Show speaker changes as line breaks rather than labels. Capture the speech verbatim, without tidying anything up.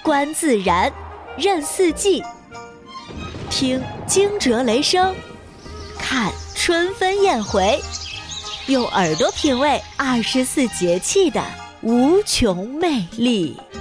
观自然，任四季，听惊蛰雷声，看春分燕回，用耳朵品味二十四节气的无穷魅力。